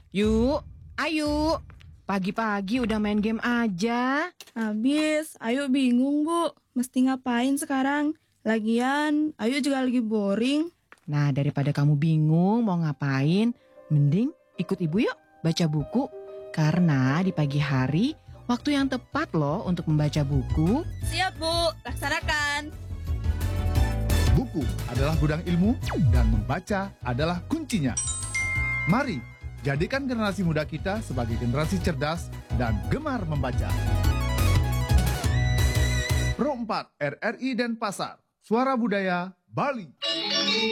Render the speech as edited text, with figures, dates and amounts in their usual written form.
Yuk, ayo. Pagi-pagi udah main game aja. Habis, Ayu bingung, Bu. Mesti ngapain sekarang? Lagian, Ayu juga lagi boring. Nah, daripada kamu bingung mau ngapain, mending ikut ibu yuk baca buku. Karena di pagi hari, waktu yang tepat loh untuk membaca buku. Siap, Bu. Laksanakan. Buku adalah gudang ilmu dan membaca adalah kuncinya. Mari, jadikan generasi muda kita sebagai generasi cerdas dan gemar membaca. Pro 4 RRI Denpasar, Suara Budaya Bali.